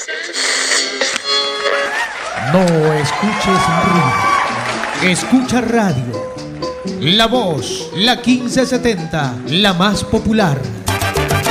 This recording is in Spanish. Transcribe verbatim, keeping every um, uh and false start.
No escuches ruido. Escucha radio. La Voz, la quince setenta, la más popular.